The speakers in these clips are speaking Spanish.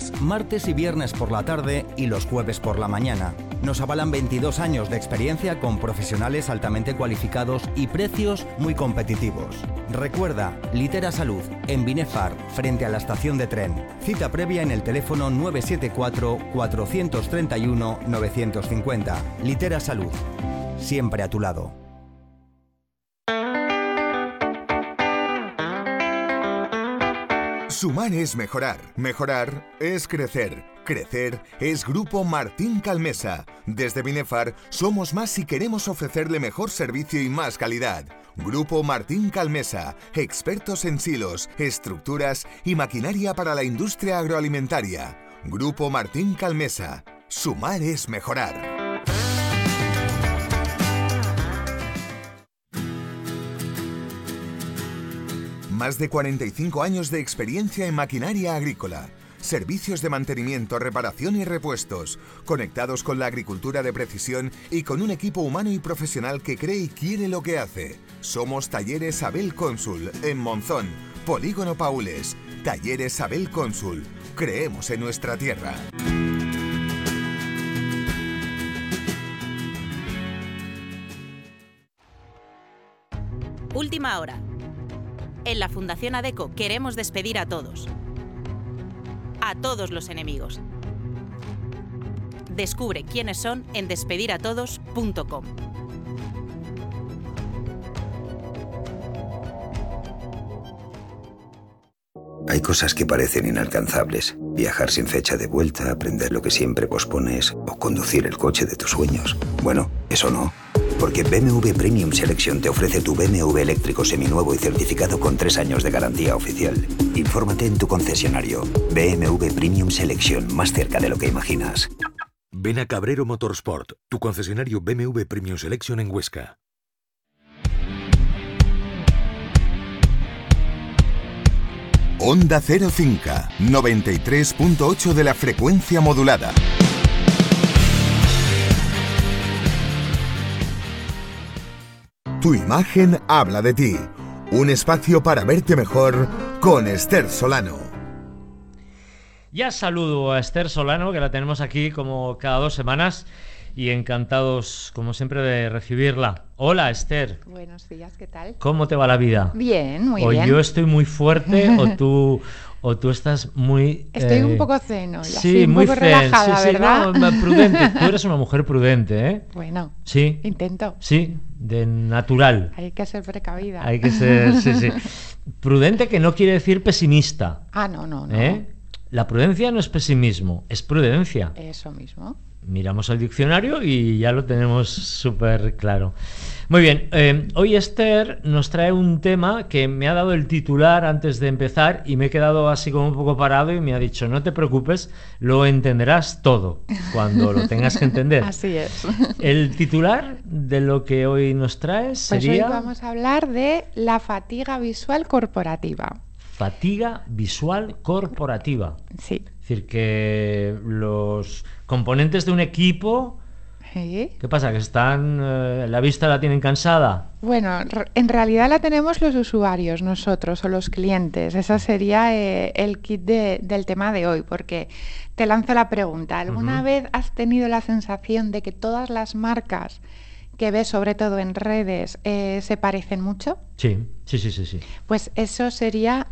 lunes, martes y viernes por la tarde y los jueves por la mañana. Nos avalan 22 años de experiencia con profesionales altamente cualificados y precios muy competitivos. Recuerda, Litera Salud, en Binefar, frente a la estación de tren. Cita previa en el teléfono 974-431-950. Litera Salud, siempre a tu lado. Sumar es mejorar. Mejorar es crecer. Crecer es Grupo Martín Calmesa. Desde Binefar somos más y queremos ofrecerle mejor servicio y más calidad. Grupo Martín Calmesa, expertos en silos, estructuras y maquinaria para la industria agroalimentaria. Grupo Martín Calmesa. Sumar es mejorar. Más de 45 años de experiencia en maquinaria agrícola. Servicios de mantenimiento, reparación y repuestos, conectados con la agricultura de precisión y con un equipo humano y profesional que cree y quiere lo que hace. Somos Talleres Abel Cónsul, en Monzón, Polígono Paules. Talleres Abel Cónsul. Creemos en nuestra tierra. Última hora. En la Fundación ADECO queremos despedir a todos los enemigos. Descubre quiénes son en despediratodos.com. Hay cosas que parecen inalcanzables. Viajar sin fecha de vuelta, aprender lo que siempre pospones o conducir el coche de tus sueños. Bueno, eso no. Porque BMW Premium Selection te ofrece tu BMW eléctrico seminuevo y certificado con 3 años de garantía oficial. Infórmate en tu concesionario. BMW Premium Selection, más cerca de lo que imaginas. Ven a Cabrero Motorsport, tu concesionario BMW Premium Selection en Huesca. Onda Cero Finca, 93.8 de la frecuencia modulada. Tu imagen habla de ti. Un espacio para verte mejor con Esther Solano. Ya saludo a Esther Solano, que la tenemos aquí como cada 2 semanas y encantados, como siempre, de recibirla. Hola, Esther. Buenos días, ¿qué tal? ¿Cómo te va la vida? Bien, muy bien. O yo estoy muy fuerte o tú estás muy... Estoy un poco zen hoy, sí, así, un muy poco zen, relajada, sí, ¿verdad? No, prudente. Tú eres una mujer prudente, ¿eh? Bueno, sí. Intento. Sí, de natural. Hay que ser precavida. Hay que ser, sí. Prudente, que no quiere decir pesimista. Ah, no. La prudencia no es pesimismo, es prudencia. Eso mismo. Miramos al diccionario y ya lo tenemos súper claro. Muy bien, hoy Esther nos trae un tema que me ha dado el titular antes de empezar y me he quedado así como un poco parado y me ha dicho, no te preocupes, lo entenderás todo cuando lo tengas que entender. Así es. El titular de lo que hoy nos traes sería... Pues hoy vamos a hablar de la fatiga visual corporativa. Fatiga visual corporativa. Sí. Es decir, que los componentes de un equipo... ¿Sí? ¿Qué pasa? ¿Que están la vista la tienen cansada? Bueno, en realidad la tenemos los usuarios, nosotros o los clientes. Ese sería el kit del tema de hoy, porque te lanzo la pregunta. ¿Alguna vez has tenido la sensación de que todas las marcas que ves, sobre todo en redes, se parecen mucho? Sí. Pues eso sería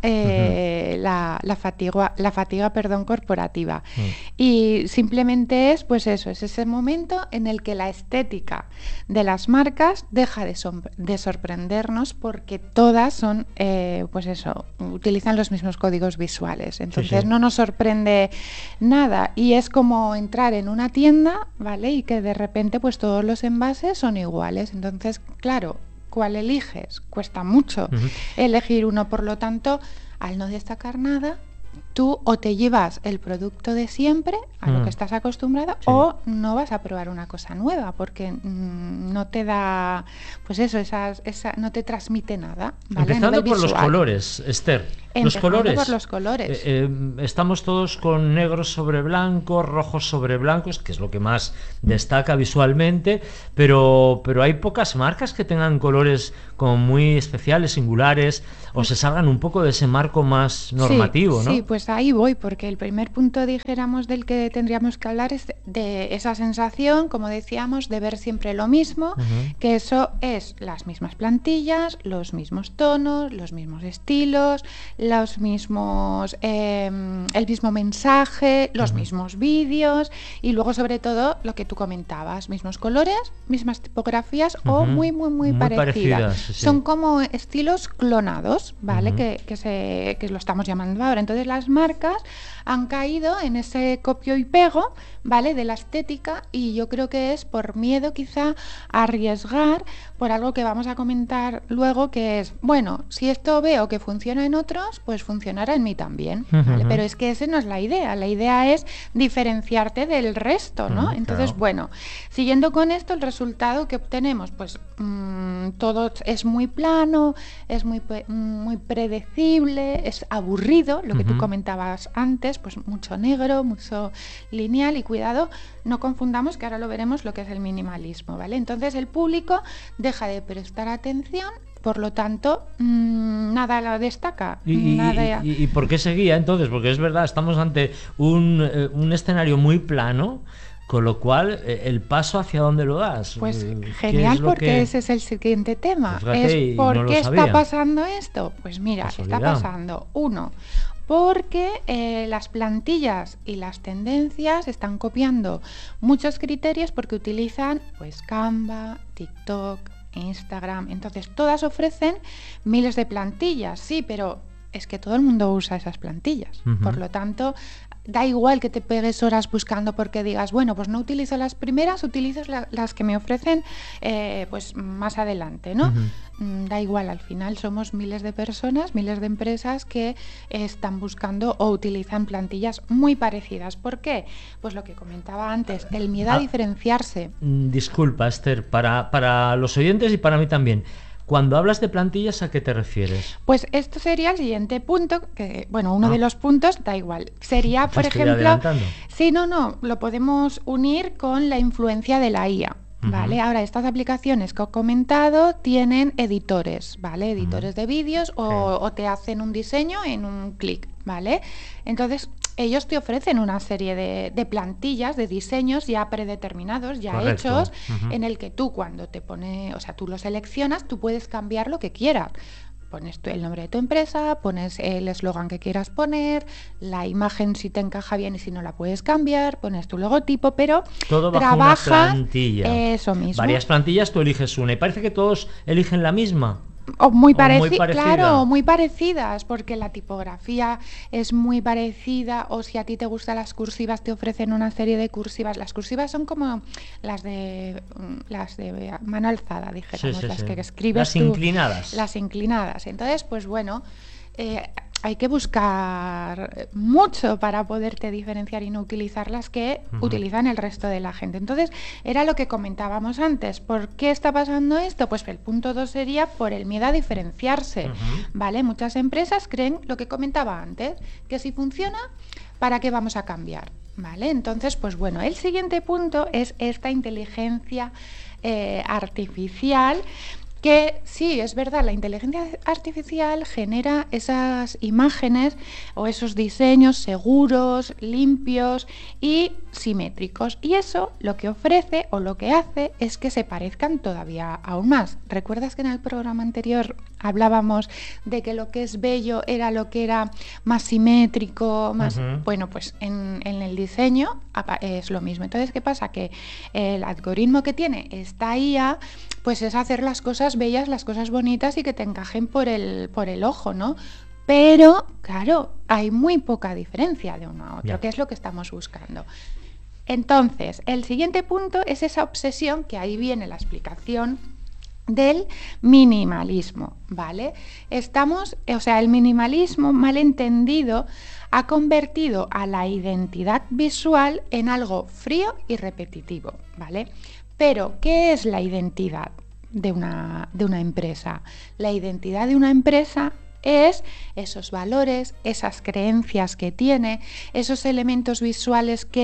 la fatiga corporativa. Y simplemente es, pues eso, es ese momento en el que la estética de las marcas deja de sorprendernos porque todas son, pues eso, utilizan los mismos códigos visuales. Entonces no nos sorprende nada y es como entrar en una tienda, ¿vale? Y que de repente pues todos los envases son iguales. Entonces, claro, ¿cuál eliges? Cuesta mucho elegir uno, por lo tanto, al no destacar nada, tú o te llevas el producto de siempre, a lo que estás acostumbrado, o no vas a probar una cosa nueva, porque no te da, pues eso, no te transmite nada, ¿vale? Empezando por los colores, Esther. Por los colores. Estamos todos con negros sobre blancos, rojos sobre blancos, que es lo que más destaca visualmente, pero hay pocas marcas que tengan colores como muy especiales, singulares, o se salgan un poco de ese marco más normativo, ¿no? Sí, pues pues ahí voy, porque el primer punto, dijéramos, del que tendríamos que hablar es de esa sensación, como decíamos, de ver siempre lo mismo, que eso es las mismas plantillas, los mismos tonos, los mismos estilos, los mismos, el mismo mensaje, los mismos vídeos, y luego sobre todo lo que tú comentabas, mismos colores, mismas tipografías o muy parecidas. Sí. Son como estilos clonados, ¿vale? Que lo estamos llamando ahora. Entonces las marcas han caído en ese copio y pego, ¿vale? De la estética, y yo creo que es por miedo quizá a arriesgar por algo que vamos a comentar luego, que es, bueno, si esto veo que funciona en otros, pues funcionará en mí también, ¿vale? Pero es que esa no es la idea es diferenciarte del resto, ¿no? Entonces, claro. bueno, siguiendo con esto, el resultado que obtenemos, pues todo es muy plano, es muy predecible, es aburrido, lo que tú comentabas antes, pues mucho negro, mucho lineal, y cuidado, no confundamos, que ahora lo veremos, lo que es el minimalismo, ¿vale? Entonces el público deja de prestar atención, por lo tanto, nada la destaca. ¿Y por qué seguía entonces? Porque es verdad, estamos ante un escenario muy plano, con lo cual, ¿el paso hacia dónde lo das? Pues genial, porque ese es el siguiente tema. Fíjate, ¿Por no qué lo sabía. está pasando esto? Pues mira, está pasando, porque las plantillas y las tendencias están copiando muchos criterios, porque utilizan pues Canva, TikTok, Instagram. Entonces todas ofrecen miles de plantillas, sí, pero es que todo el mundo usa esas plantillas. Por lo tanto, da igual que te pegues horas buscando porque digas, bueno, pues no utilizo las primeras, utilizo las que me ofrecen pues más adelante, ¿no? Da igual, al final somos miles de personas, miles de empresas que están buscando o utilizan plantillas muy parecidas. ¿Por qué? Pues lo que comentaba antes, el miedo a diferenciarse. Disculpa, Esther, para los oyentes y para mí también. Cuando hablas de plantillas, ¿a qué te refieres? Pues esto sería el siguiente punto, que bueno, uno de los puntos, da igual, sería, por ejemplo, sí, no, lo podemos unir con la influencia de la IA. ¿Vale? Ahora, estas aplicaciones que he comentado tienen editores, ¿vale? Editores de vídeos o te hacen un diseño en un clic, ¿vale? Entonces, ellos te ofrecen una serie de plantillas, de diseños ya predeterminados, ya hechos, en el que tú cuando te pones, o sea, tú lo seleccionas, tú puedes cambiar lo que quieras. Pones el nombre de tu empresa, pones el eslogan que quieras poner, la imagen si te encaja bien y si no la puedes cambiar, pones tu logotipo, pero todo bajo una plantilla. Eso mismo. Varias plantillas, tú eliges una y parece que todos eligen la misma. O muy parecida. Claro, muy parecidas, porque la tipografía es muy parecida, o si a ti te gustan las cursivas, te ofrecen una serie de cursivas. Las cursivas son como las de mano alzada, dijéramos, las que escribes las tú. Inclinadas. Las inclinadas. Entonces, pues bueno, hay que buscar mucho para poderte diferenciar y no utilizar las que utilizan el resto de la gente. Entonces, era lo que comentábamos antes. ¿Por qué está pasando esto? Pues el punto 2 sería por el miedo a diferenciarse, ¿vale? Muchas empresas creen lo que comentaba antes, que si funciona, ¿para qué vamos a cambiar? ¿Vale? Entonces, pues bueno, el siguiente punto es esta inteligencia artificial, que sí, es verdad, la inteligencia artificial genera esas imágenes o esos diseños seguros, limpios y simétricos. Y eso lo que ofrece o lo que hace es que se parezcan todavía aún más. ¿Recuerdas que en el programa anterior hablábamos de que lo que es bello era lo que era más simétrico, más bueno, pues en el diseño es lo mismo. Entonces, ¿qué pasa? Que el algoritmo que tiene esta IA, pues es hacer las cosas bellas, las cosas bonitas y que te encajen por el ojo, ¿no? Pero, claro, hay muy poca diferencia de uno a otro, que es lo que estamos buscando. Entonces, el siguiente punto es esa obsesión, que ahí viene la explicación del minimalismo, ¿vale? El minimalismo, mal entendido, ha convertido a la identidad visual en algo frío y repetitivo, ¿vale? Pero, ¿qué es la identidad de una empresa? La identidad de una empresa es esos valores, esas creencias que tiene, esos elementos visuales que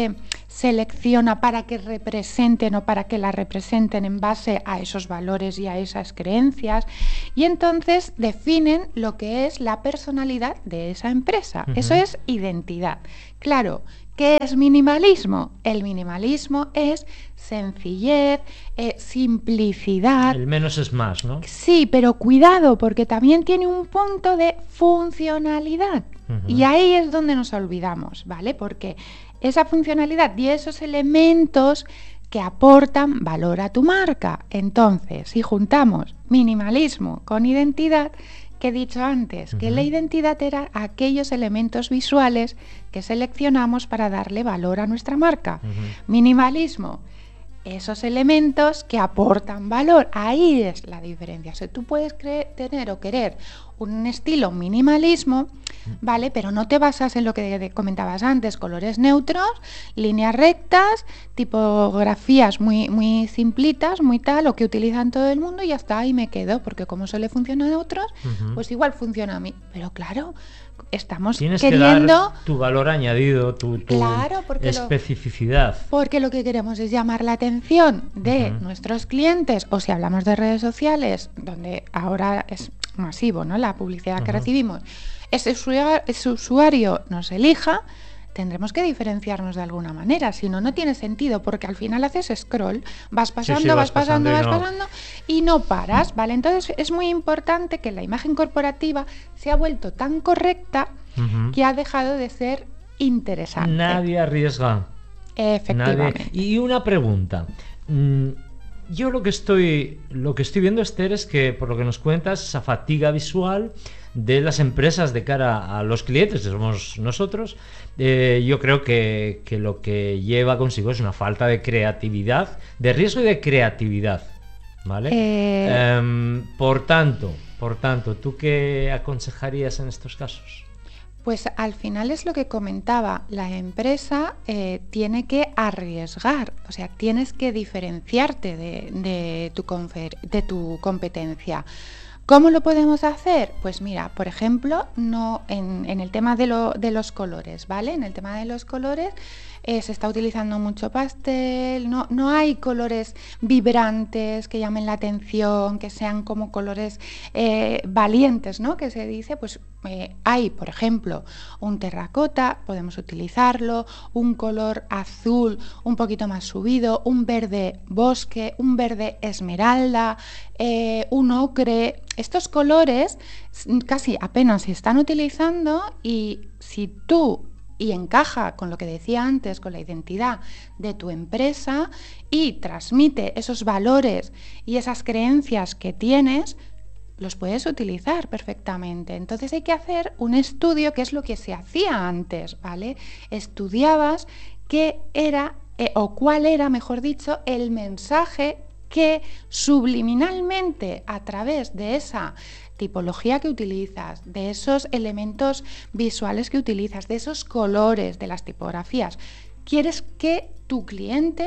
selecciona para que representen o para que la representen en base a esos valores y a esas creencias, y entonces definen lo que es la personalidad de esa empresa. Eso es identidad. Claro, ¿qué es minimalismo? El minimalismo es sencillez, simplicidad. El menos es más, ¿no? Sí, pero cuidado, porque también tiene un punto de funcionalidad. Y ahí es donde nos olvidamos, ¿vale? Porque esa funcionalidad y esos elementos que aportan valor a tu marca. Entonces, si juntamos minimalismo con identidad, que he dicho antes, que la identidad era aquellos elementos visuales que seleccionamos para darle valor a nuestra marca. Minimalismo, esos elementos que aportan valor. Ahí es la diferencia. O sea, tú puedes tener o querer un estilo minimalismo, ¿vale? Pero no te basas en lo que comentabas antes, colores neutros, líneas rectas, tipografías muy simplitas, muy tal, o que utilizan todo el mundo y ya está, ahí me quedo, porque como eso le funciona a otros, pues igual funciona a mí. Pero claro, estamos Tienes queriendo... que dar tu valor añadido, tu Claro, porque especificidad. Porque lo que queremos es llamar la atención de nuestros clientes, o si hablamos de redes sociales, donde ahora es masivo, ¿no?, la publicidad que recibimos, ese usuario nos elija, tendremos que diferenciarnos de alguna manera, si no, no tiene sentido, porque al final haces scroll, vas pasando, vas pasando y no paras, ¿vale? Entonces es muy importante que la imagen corporativa se ha vuelto tan correcta que ha dejado de ser interesante. Nadie arriesga. Efectivamente. Y una pregunta. Yo lo que estoy viendo, Esther, es que por lo que nos cuentas, esa fatiga visual de las empresas de cara a los clientes, que somos nosotros, yo creo que lo que lleva consigo es una falta de creatividad, de riesgo y de creatividad, ¿vale? Por tanto, ¿tú qué aconsejarías en estos casos? Pues al final es lo que comentaba, la empresa tiene que arriesgar, o sea, tienes que diferenciarte de tu competencia. ¿Cómo lo podemos hacer? Pues mira, por ejemplo, no en el tema de los colores, ¿vale? En el tema de los colores se está utilizando mucho pastel, no hay colores vibrantes que llamen la atención, que sean como colores valientes, ¿no?, que se dice, pues hay, por ejemplo, un terracota, podemos utilizarlo, un color azul un poquito más subido, un verde bosque, un verde esmeralda, un ocre. Estos colores casi apenas se están utilizando y si tú y encaja con lo que decía antes, con la identidad de tu empresa y transmite esos valores y esas creencias que tienes, los puedes utilizar perfectamente. Entonces hay que hacer un estudio, que es lo que se hacía antes, ¿vale? Estudiabas qué era, o cuál era, mejor dicho, el mensaje que subliminalmente, a través de esa tipología que utilizas, de esos elementos visuales que utilizas, de esos colores, de las tipografías, quieres que tu cliente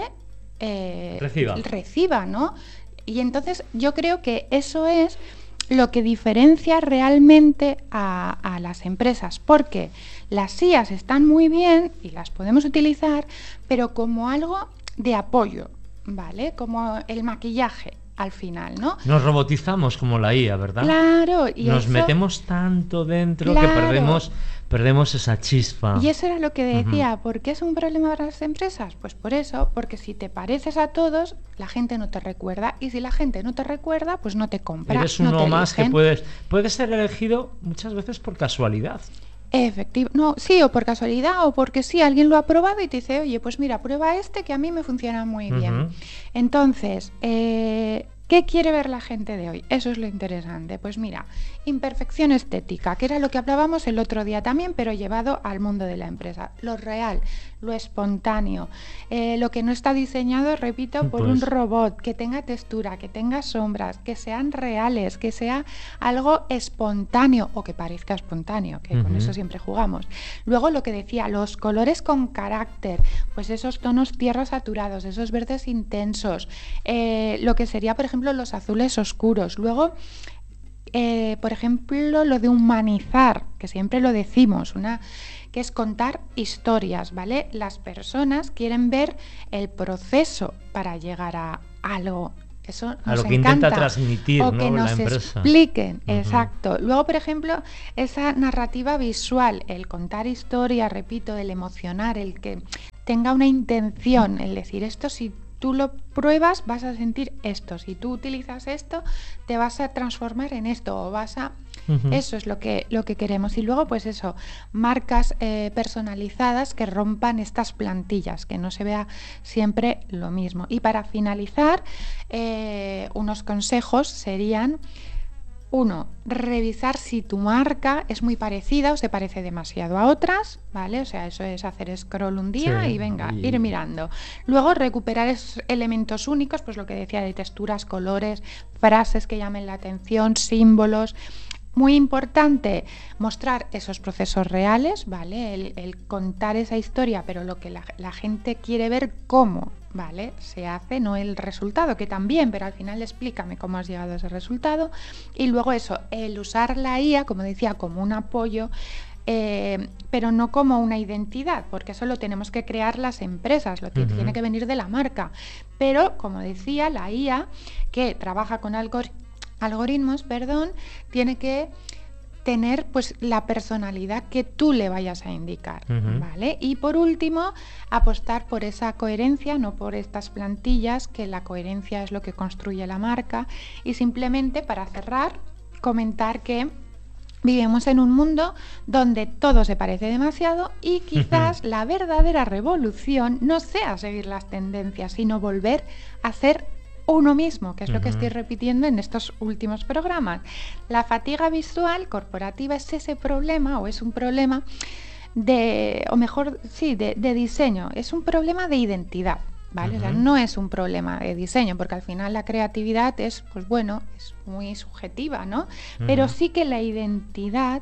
reciba, ¿no? Y entonces yo creo que eso es lo que diferencia realmente a las empresas, porque las IAs están muy bien y las podemos utilizar, pero como algo de apoyo, ¿vale? Como el maquillaje al final, ¿no? Nos robotizamos como la IA, ¿verdad? Claro. Y nos metemos tanto dentro que perdemos esa chispa. Y eso era lo que decía. ¿Por qué es un problema para las empresas? Pues por eso, porque si te pareces a todos, la gente no te recuerda, y si la gente no te recuerda, pues no te compra. Eres uno más que puedes ser elegido muchas veces por casualidad. Efectivo, no, sí, o por casualidad, o porque sí, alguien lo ha probado y te dice, oye, pues mira, prueba este que a mí me funciona muy bien. Entonces, ¿qué quiere ver la gente de hoy? Eso es lo interesante. Pues mira, imperfección estética, que era lo que hablábamos el otro día también, pero llevado al mundo de la empresa. Lo real, lo espontáneo, lo que no está diseñado, repito, por un robot, que tenga textura, que tenga sombras, que sean reales, que sea algo espontáneo o que parezca espontáneo, que con eso siempre jugamos. Luego lo que decía, los colores con carácter, pues esos tonos tierra saturados, esos verdes intensos, lo que sería, por ejemplo, los azules oscuros. Luego, por ejemplo, lo de humanizar, que siempre lo decimos, que es contar historias, ¿vale? Las personas quieren ver el proceso para llegar a algo. Eso nos a lo que encanta. Intenta transmitir, o ¿no?, que nos la empresa. expliquen, exacto. Luego, por ejemplo, esa narrativa visual, el contar historias, repito, el emocionar, el que tenga una intención, el decir esto, si tú lo pruebas vas a sentir esto, si tú utilizas esto te vas a transformar en esto o vas a... Eso es lo que queremos. Y luego, pues eso, marcas personalizadas que rompan estas plantillas, que no se vea siempre lo mismo. Y para finalizar, unos consejos serían: 1, revisar si tu marca es muy parecida o se parece demasiado a otras, ¿vale? O sea, eso es hacer scroll un día y venga, ir mirando. Luego, recuperar esos elementos únicos, pues lo que decía de texturas, colores, frases que llamen la atención, símbolos. Muy importante mostrar esos procesos reales, ¿vale? El contar esa historia, pero lo que la gente quiere ver cómo, ¿vale? Se hace, no el resultado, que también, pero al final explícame cómo has llegado a ese resultado. Y luego eso, el usar la IA, como decía, como un apoyo, pero no como una identidad, porque eso lo tenemos que crear las empresas, lo tiene que venir de la marca. Pero, como decía, la IA, que trabaja con algoritmos, tiene que tener pues la personalidad que tú le vayas a indicar, ¿vale? Y por último, apostar por esa coherencia, no por estas plantillas, que la coherencia es lo que construye la marca. Y simplemente, para cerrar, comentar que vivimos en un mundo donde todo se parece demasiado y quizás la verdadera revolución no sea seguir las tendencias, sino volver a ser uno mismo, que es lo que estoy repitiendo en estos últimos programas. La fatiga visual corporativa es ese problema, o es un problema de diseño, es un problema de identidad, ¿vale? O sea, no es un problema de diseño, porque al final la creatividad es, pues bueno, es muy subjetiva, ¿no? Pero sí que la identidad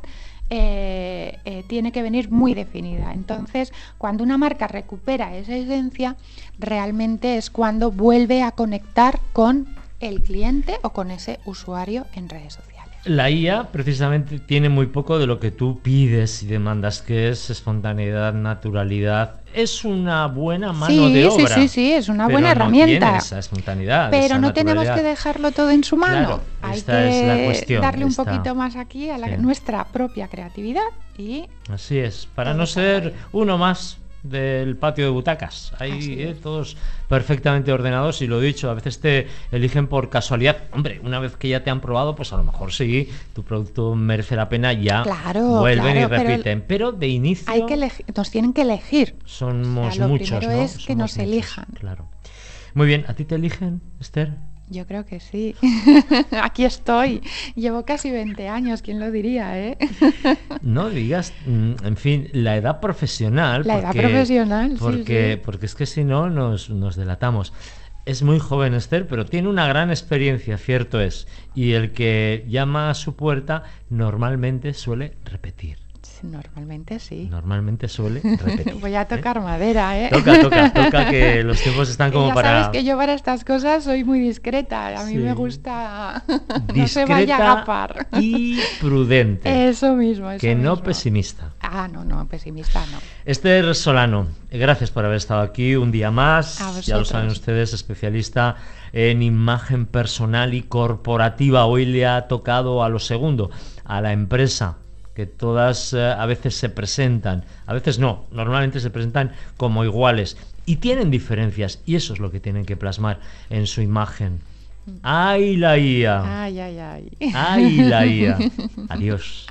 tiene que venir muy definida. Entonces, cuando una marca recupera esa esencia, realmente es cuando vuelve a conectar con el cliente o con ese usuario en redes sociales. La IA precisamente tiene muy poco de lo que tú pides y demandas, que es espontaneidad, naturalidad. Es una buena mano de obra. Sí, es una buena herramienta. Tiene esa espontaneidad, pero esa no tenemos que dejarlo todo en su mano. Claro, hay esta que es la cuestión, darle un poquito más aquí a nuestra propia creatividad. Y así es, para no ser uno más del patio de butacas. Ahí todos perfectamente ordenados, y lo dicho, a veces te eligen por casualidad. Hombre, una vez que ya te han probado, pues a lo mejor sí, tu producto merece la pena, ya vuelven y repiten. Pero de inicio hay que nos tienen que elegir. Somos lo muchos, primero ¿no? es que nos elijan. Claro. Muy bien, ¿a ti te eligen, Esther? Yo creo que sí. Aquí estoy. Llevo casi 20 años, ¿quién lo diría, eh? No digas, en fin, la edad profesional. Edad profesional, porque es que si no nos delatamos. Es muy joven Esther, pero tiene una gran experiencia, cierto es. Y el que llama a su puerta normalmente suele repetir. Normalmente sí. Normalmente suele repetir. Voy a tocar madera, ¿eh? Toca, que los tiempos están como para... Ya sabes que yo para estas cosas soy muy discreta. A mí me gusta... Discreta, no se vaya a agafar. Y prudente. Eso mismo. Que no pesimista. No, pesimista no. Esther Solano, gracias por haber estado aquí un día más. Ya lo saben ustedes, especialista en imagen personal y corporativa. Hoy le ha tocado a lo segundo, a la empresa, que todas a veces se presentan, a veces no, normalmente se presentan como iguales y tienen diferencias, y eso es lo que tienen que plasmar en su imagen. ¡Ay, la IA! ¡Ay! ¡Ay, la IA! Adiós.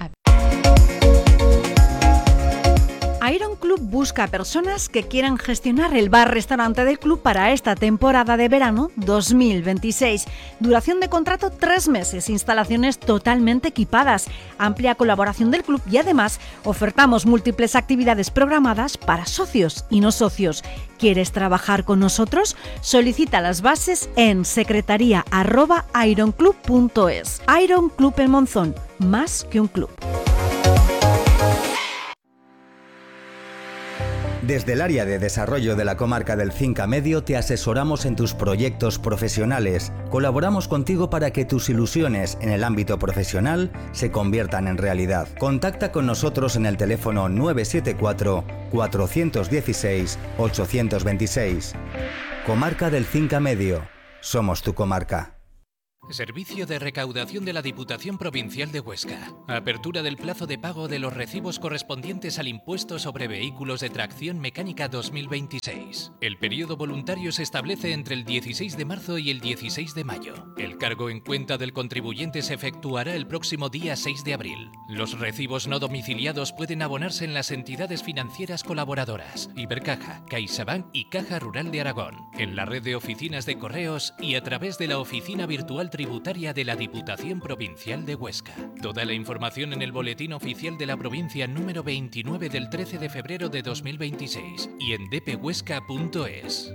Iron Club busca personas que quieran gestionar el bar-restaurante del club para esta temporada de verano 2026. Duración de contrato 3 meses, instalaciones totalmente equipadas, amplia colaboración del club y además ofertamos múltiples actividades programadas para socios y no socios. ¿Quieres trabajar con nosotros? Solicita las bases en secretaría@ironclub.es. Iron Club El Monzón, más que un club. Desde el área de desarrollo de la comarca del Cinca Medio te asesoramos en tus proyectos profesionales. Colaboramos contigo para que tus ilusiones en el ámbito profesional se conviertan en realidad. Contacta con nosotros en el teléfono 974 416 826. Comarca del Cinca Medio. Somos tu comarca. Servicio de recaudación de la Diputación Provincial de Huesca. Apertura del plazo de pago de los recibos correspondientes al impuesto sobre vehículos de tracción mecánica 2026. El periodo voluntario se establece entre el 16 de marzo y el 16 de mayo. El cargo en cuenta del contribuyente se efectuará el próximo día 6 de abril. Los recibos no domiciliados pueden abonarse en las entidades financieras colaboradoras, Ibercaja, CaixaBank y Caja Rural de Aragón, en la red de oficinas de correos y a través de la oficina virtual tributaria de la Diputación Provincial de Huesca. Toda la información en el Boletín Oficial de la Provincia número 29 del 13 de febrero de 2026 y en dphuesca.es.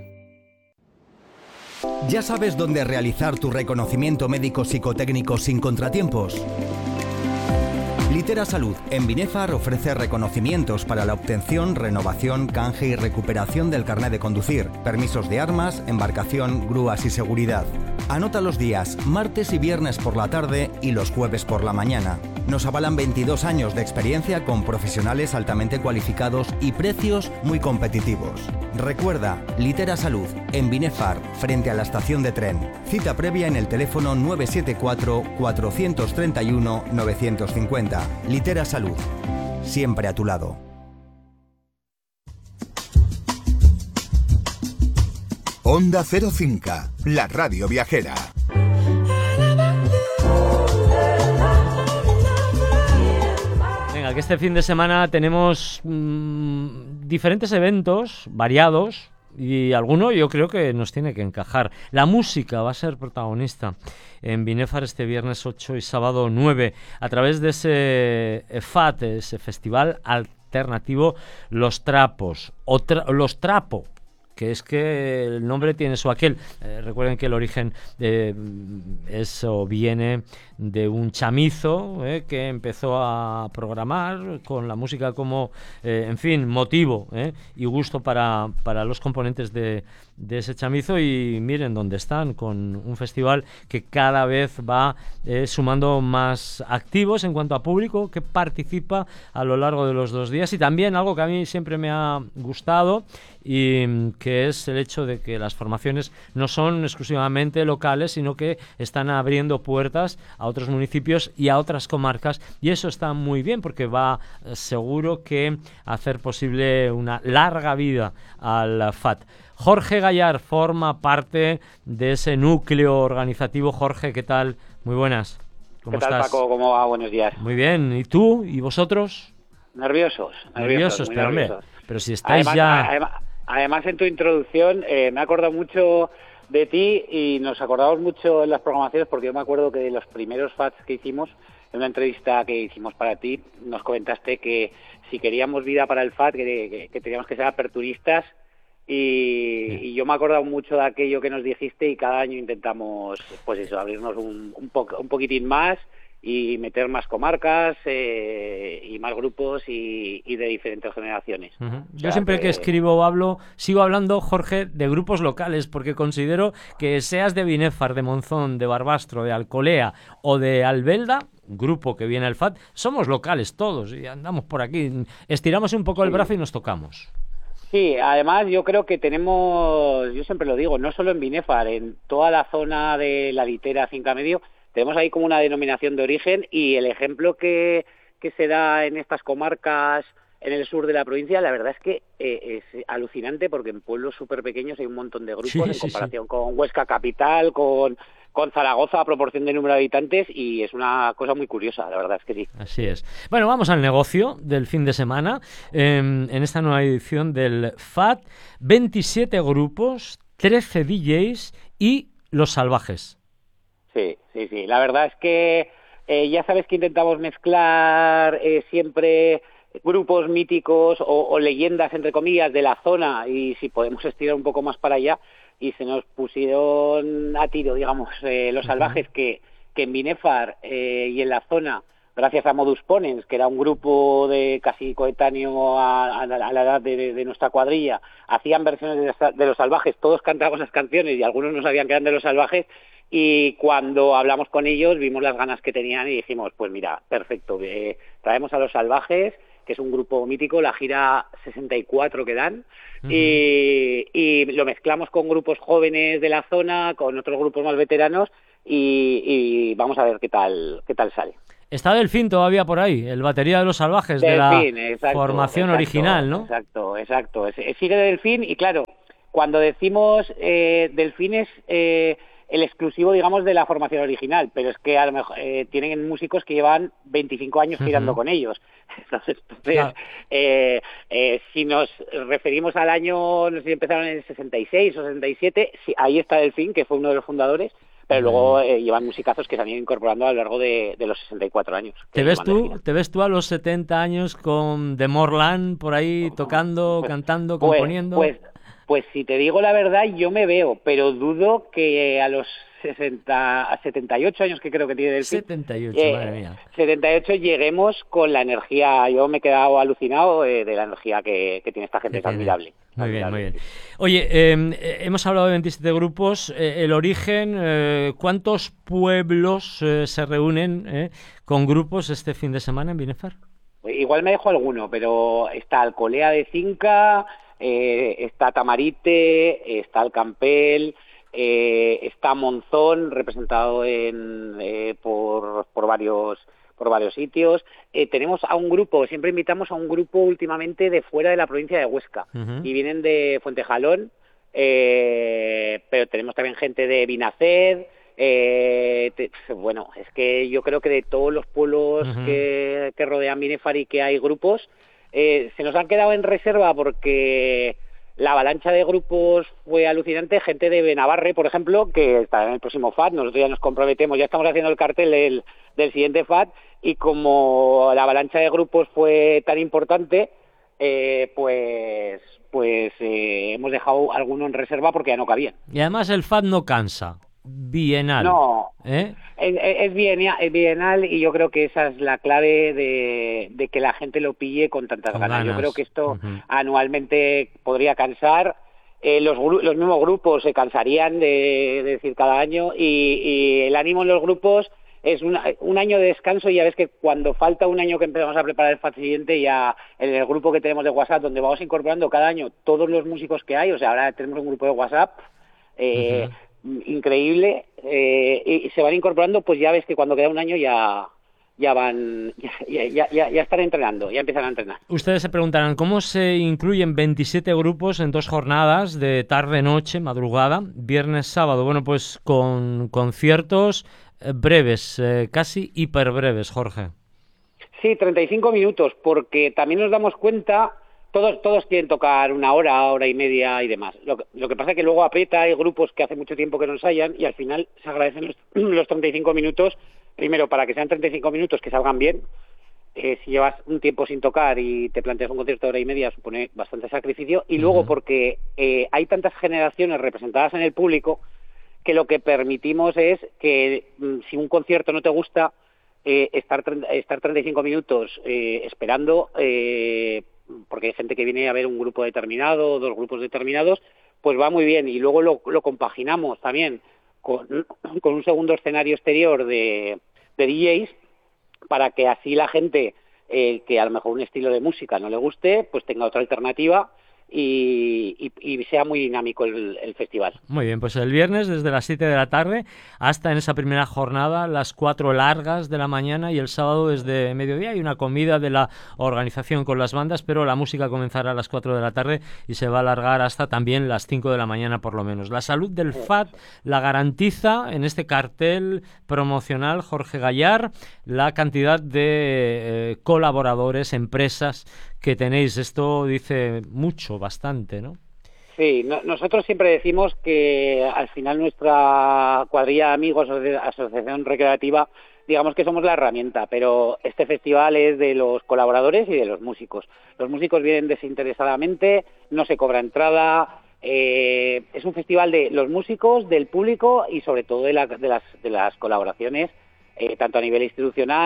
¿Ya sabes dónde realizar tu reconocimiento médico psicotécnico sin contratiempos? Litera Salud en Binefar ofrece reconocimientos para la obtención, renovación, canje y recuperación del carné de conducir, permisos de armas, embarcación, grúas y seguridad. Anota los días, martes y viernes por la tarde y los jueves por la mañana. Nos avalan 22 años de experiencia con profesionales altamente cualificados y precios muy competitivos. Recuerda, Litera Salud en Binefar, frente a la estación de tren. Cita previa en el teléfono 974 431 950. Litera Salud, siempre a tu lado. Onda 05, la radio viajera. Venga, que este fin de semana tenemos diferentes eventos variados y alguno yo creo que nos tiene que encajar. La música va a ser protagonista en Binefar este viernes 8 y sábado 9 a través de ese FAT, ese Festival Alternativo Los Trapos, Los Trapo, que es que el nombre tiene su aquel. Recuerden que el origen eso viene de un chamizo que empezó a programar con la música como, en fin, motivo y gusto para los componentes de ese chamizo, y miren dónde están, con un festival que cada vez va sumando más activos en cuanto a público que participa a lo largo de los 2 días, y también algo que a mí siempre me ha gustado, y que es el hecho de que las formaciones no son exclusivamente locales, sino que están abriendo puertas a otros municipios y a otras comarcas, y eso está muy bien porque va seguro que hacer posible una larga vida al FAT. Jorge Gallar forma parte de ese núcleo organizativo. Jorge, ¿qué tal? Muy buenas. ¿Cómo estás? Paco? ¿Cómo va? Buenos días. Muy bien. ¿Y tú? ¿Y vosotros? Nerviosos, pero, nerviosos. Pero si estáis Además, en tu introducción me he acordado mucho de ti y nos acordamos mucho en las programaciones, porque yo me acuerdo que de los primeros FATs que hicimos, en una entrevista que hicimos para ti, nos comentaste que si queríamos vida para el FAT, que teníamos que ser aperturistas, y yo me he acordado mucho de aquello que nos dijiste, y cada año intentamos, pues eso, abrirnos un poquitín más y meter más comarcas y más grupos y de diferentes generaciones. Yo siempre que escribo o hablo, sigo hablando, Jorge, de grupos locales, porque considero que seas de Binefar, de Monzón, de Barbastro, de Alcolea o de Albelda, grupo que viene al FAT, somos locales todos y andamos por aquí, estiramos un poco el brazo y nos tocamos. Sí, además yo creo que tenemos, yo siempre lo digo, no solo en Binefar, en toda la zona de la Litera Cinca Medio, tenemos ahí como una denominación de origen, y el ejemplo que se da en estas comarcas en el sur de la provincia, la verdad es que es alucinante, porque en pueblos súper pequeños hay un montón de grupos en comparación con Huesca capital, con Zaragoza a proporción de número de habitantes, y es una cosa muy curiosa, la verdad es que sí. Así es. Bueno, vamos al negocio del fin de semana. En esta nueva edición del FAT, 27 grupos, 13 DJs y Los Salvajes. Sí. La verdad es que ya sabes que intentamos mezclar siempre grupos míticos o leyendas, entre comillas, de la zona, y si podemos estirar un poco más para allá, y se nos pusieron a tiro, digamos, Los Salvajes, que en Binefar y en la zona gracias a Modus Ponens, que era un grupo de casi coetáneo a la edad de nuestra cuadrilla, hacían versiones de Los Salvajes, todos cantábamos las canciones y algunos no sabían que eran de Los Salvajes, y cuando hablamos con ellos vimos las ganas que tenían y dijimos, pues mira, perfecto, traemos a Los Salvajes, que es un grupo mítico, la gira 64 que dan, y lo mezclamos con grupos jóvenes de la zona, con otros grupos más veteranos, y vamos a ver qué tal sale. Está Delfín todavía por ahí, el batería de Los Salvajes, Delfín, de la exacto, formación original, ¿no? Exacto. Sigue Delfín, y claro, cuando decimos Delfín es el exclusivo, digamos, de la formación original, pero es que a lo mejor tienen músicos que llevan 25 años girando con ellos. Entonces claro. Si nos referimos al año, no sé si empezaron en el 66 o 67, sí, ahí está Delfín, que fue uno de los fundadores, pero luego llevan musicazos que se han ido incorporando a lo largo de los 64 años. ¿Te ves tú a los 70 años con The Morland por ahí tocando, cantando, componiendo? Pues si te digo la verdad, yo me veo, pero dudo que a los 78 años que creo que tiene Delfín, 78, madre mía. 78 lleguemos con la energía. Yo me he quedado alucinado de la energía que tiene esta gente, es admirable. Muy bien. Oye, hemos hablado de 27 grupos, el origen, ¿cuántos pueblos se reúnen con grupos este fin de semana en Binefar? Igual me dejo alguno, pero está Alcolea de Cinca, está Tamarite, está Alcampel, está Monzón, representado por varios sitios. Tenemos a un grupo, siempre invitamos a un grupo últimamente de fuera de la provincia de Huesca, y vienen de Fuentejalón, pero tenemos también gente de Binaced. Bueno, es que yo creo que de todos los pueblos que rodean Binefar y que hay grupos, se nos han quedado en reserva porque la avalancha de grupos fue alucinante. Gente de Benabarre, por ejemplo, que está en el próximo FAT, nosotros ya nos comprometemos, ya estamos haciendo el cartel del siguiente FAT, y como la avalancha de grupos fue tan importante, pues hemos dejado alguno en reserva porque ya no cabían. Y además el FAT no cansa. Bienal. No, es bienal, y yo creo que esa es la clave de que la gente lo pille con tantas ganas. Yo creo que esto anualmente podría cansar. Los mismos grupos se cansarían de decir cada año, y el ánimo en los grupos es un año de descanso, y ya ves que cuando falta un año que empezamos a preparar el FAT siguiente, ya en el grupo que tenemos de WhatsApp, donde vamos incorporando cada año todos los músicos que hay, o sea, ahora tenemos un grupo de WhatsApp increíble, y se van incorporando, pues ya ves que cuando queda un año ya están entrenando, ya empiezan a entrenar. Ustedes se preguntarán, ¿cómo se incluyen 27 grupos en 2 jornadas de tarde, noche, madrugada, viernes, sábado? Bueno, pues con conciertos breves, casi hiperbreves, Jorge. Sí, 35 minutos, porque también nos damos cuenta, todos quieren tocar una hora y media y demás. Lo que pasa es que luego aprieta, hay grupos que hace mucho tiempo que no ensayan, y al final se agradecen los 35 minutos, primero para que sean 35 minutos que salgan bien. Si llevas un tiempo sin tocar y te planteas un concierto de hora y media, supone bastante sacrificio, y luego porque hay tantas generaciones representadas en el público, que lo que permitimos es que si un concierto no te gusta, estar 35 minutos esperando, porque hay gente que viene a ver un grupo determinado, 2 grupos determinados, pues va muy bien. Y luego lo compaginamos también con un segundo escenario exterior de DJs, para que así la gente que a lo mejor un estilo de música no le guste, pues tenga otra alternativa, y sea muy dinámico el festival. Muy bien, pues el viernes desde las 7 de la tarde hasta en esa primera jornada las 4 largas de la mañana, y el sábado desde mediodía hay una comida de la organización con las bandas, pero la música comenzará a las 4 de la tarde y se va a alargar hasta también las 5 de la mañana por lo menos. La salud del FAT la garantiza en este cartel promocional Jorge Gallar la cantidad de colaboradores, empresas que tenéis. Esto dice mucho, bastante, ¿no? Sí, nosotros siempre decimos que al final nuestra cuadrilla de amigos, asociación recreativa, digamos que somos la herramienta, pero este festival es de los colaboradores y de los músicos. Los músicos vienen desinteresadamente, no se cobra entrada, es un festival de los músicos, del público y sobre todo de las colaboraciones, tanto a nivel institucional,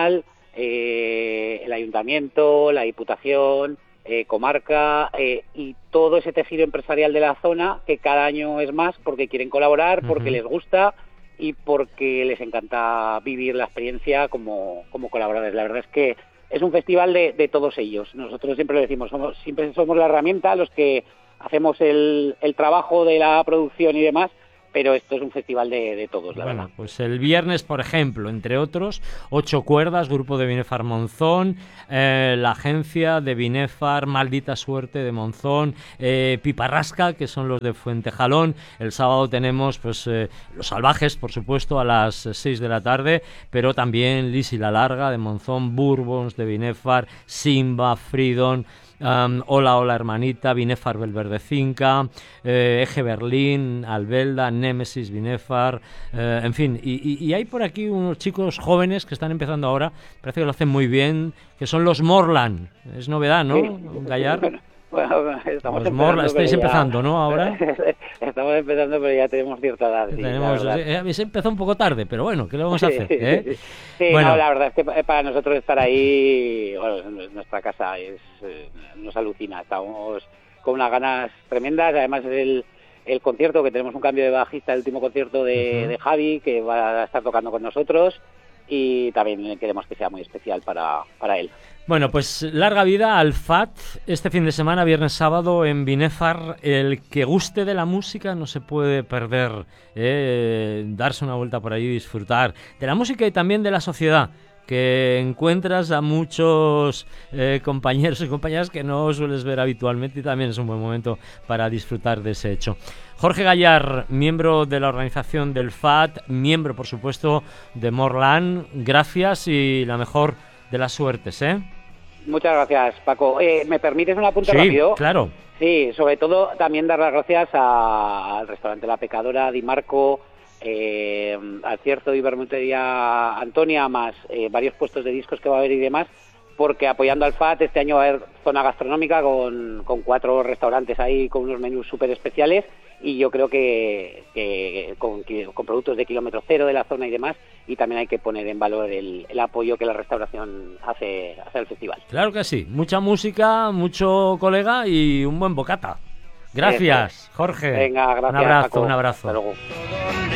el ayuntamiento, la diputación, comarca y todo ese tejido empresarial de la zona, que cada año es más porque quieren colaborar, porque les gusta y porque les encanta vivir la experiencia como colaboradores. La verdad es que es un festival de todos ellos. Nosotros siempre lo decimos, siempre somos la herramienta, los que hacemos el trabajo de la producción y demás, pero esto es un festival de todos, la verdad. Pues el viernes, por ejemplo, entre otros, 8 Cuerdas, Grupo de Binefar Monzón, la agencia de Binefar, Maldita Suerte de Monzón, Piparrasca, que son los de Fuentejalón. El sábado tenemos pues Los Salvajes, por supuesto, a las 6 de la tarde, pero también Lisi la Larga de Monzón, Bourbons de Binefar, Simba, Freedom, Hola Hermanita, Binefar Belverdecinca, Eje Berlín, Albelda, Némesis, Binefar, en fin, y hay por aquí unos chicos jóvenes que están empezando ahora, parece que lo hacen muy bien, que son los Morland, es novedad, ¿no? Sí. Gallar. Bueno, estamos estáis empezando, ¿no? Ahora estamos empezando, pero ya tenemos cierta edad. Habéis empezado un poco tarde, pero bueno, ¿qué le vamos a hacer? Sí, bueno. No, la verdad es que para nosotros estar ahí, bueno, nuestra casa nos alucina. Estamos con unas ganas tremendas. Además el concierto, que tenemos un cambio de bajista, el último concierto de Javi, que va a estar tocando con nosotros, y también queremos que sea muy especial para él. Bueno, pues larga vida al FAT este fin de semana, viernes, sábado en Binefar. El que guste de la música no se puede perder, darse una vuelta por ahí y disfrutar de la música y también de la sociedad, que encuentras a muchos compañeros y compañeras que no sueles ver habitualmente, y también es un buen momento para disfrutar de ese hecho. Jorge Gallar, miembro de la organización del FAT, miembro, por supuesto, de Morland, gracias y la mejor de las suertes, ¿eh? Muchas gracias, Paco. ¿Me permites un apunte rápido? Claro. Sí, sobre todo también dar las gracias al restaurante La Pecadora, Di Marco, al Cierto y Bermutería Antonia, más varios puestos de discos que va a haber y demás, porque apoyando al FAT este año va a haber zona gastronómica con 4 restaurantes ahí con unos menús súper especiales, y yo creo que con productos de kilómetro cero de la zona y demás, y también hay que poner en valor el apoyo que la restauración hace al festival. Claro que sí, mucha música, mucho colega y un buen bocata. Gracias, Jorge. Venga, gracias, un abrazo, Paco. Un abrazo. Hasta luego.